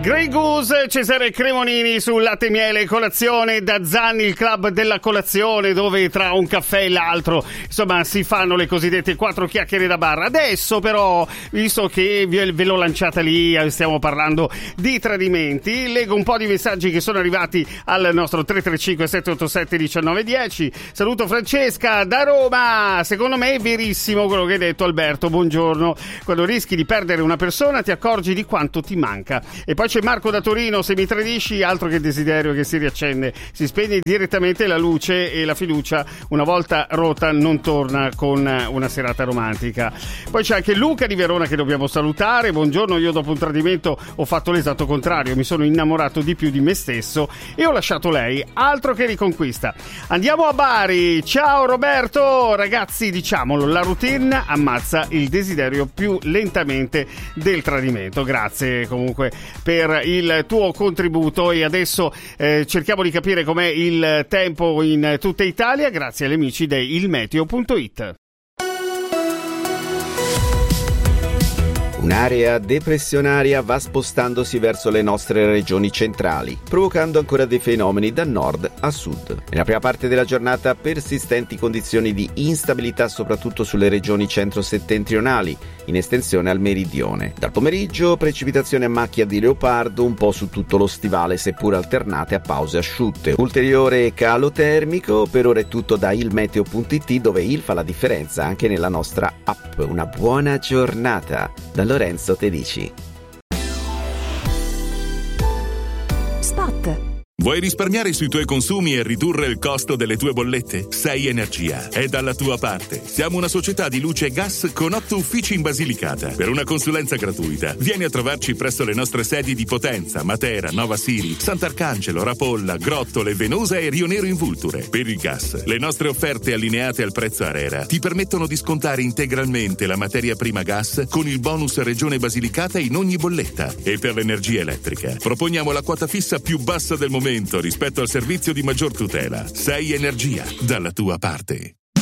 Grey Goose, Cesare Cremonini sul Latte e Miele, colazione da Zanni, il club della colazione, dove tra un caffè e l'altro, insomma, si fanno le cosiddette 4 chiacchiere da bar. Adesso però, visto che ve l'ho lanciata lì, stiamo parlando di tradimenti, leggo un po' di messaggi che sono arrivati al nostro 335 787 1910. Saluto Francesca da Roma. Secondo me è verissimo quello che hai detto, Alberto, buongiorno. Quando rischi di perdere una persona ti accorgi di quanto ti manca. E poi c'è Marco da Torino: se mi tradisci, altro che desiderio che si riaccende, si spegne direttamente la luce e la fiducia una volta rotta non torna con una serata romantica. Poi c'è anche Luca di Verona che dobbiamo salutare. Buongiorno, io dopo un tradimento ho fatto l'esatto contrario, mi sono innamorato di più di me stesso e ho lasciato lei, altro che riconquista. Andiamo a Bari. Ciao Roberto. Ragazzi, diciamolo, la routine ammazza il desiderio più lentamente del tradimento. Grazie comunque per il tuo contributo. E adesso cerchiamo di capire com'è il tempo in tutta Italia grazie agli amici di ilmeteo.it. Un'area depressionaria va spostandosi verso le nostre regioni centrali, provocando ancora dei fenomeni da nord a sud. Nella prima parte della giornata persistenti condizioni di instabilità soprattutto sulle regioni centro-settentrionali, in estensione al meridione. Dal pomeriggio precipitazioni a macchia di leopardo un po' su tutto lo stivale, seppur alternate a pause asciutte. Ulteriore calo termico, per ora è tutto da ilmeteo.it, dove il fa la differenza anche nella nostra app. Una buona giornata da Lorenzo Tedici. Spot. Vuoi risparmiare sui tuoi consumi e ridurre il costo delle tue bollette? Sei Energia è dalla tua parte. Siamo una società di luce e gas con 8 uffici in Basilicata. Per una consulenza gratuita, vieni a trovarci presso le nostre sedi di Potenza, Matera, Nova Siri, Sant'Arcangelo, Rapolla, Grottole, Venosa e Rio Nero in Vulture. Per il gas, le nostre offerte allineate al prezzo ARERA ti permettono di scontare integralmente la materia prima gas con il bonus Regione Basilicata in ogni bolletta. E per l'energia elettrica, proponiamo la quota fissa più bassa del momento rispetto al servizio di maggior tutela. Sei Energia, dalla tua parte.